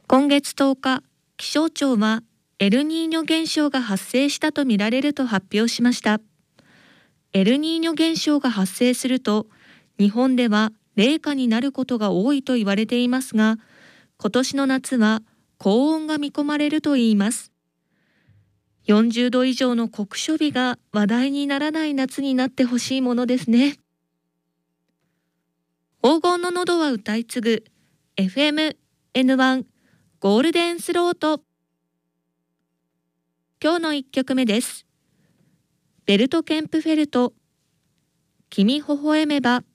今月10日、気象庁はエルニーニョ現象が発生したとみられると発表しました。エルニーニョ現象が発生すると、日本では冷夏になることが多いと言われていますが、今年の夏は高温が見込まれるといいます。40度以上の酷暑日が話題にならない夏になってほしいものですね。黄金の喉は歌い継ぐ FM-N1 ゴールデンスロート。今日の1曲目です。ベルト・ケンプフェルト、君微笑めば。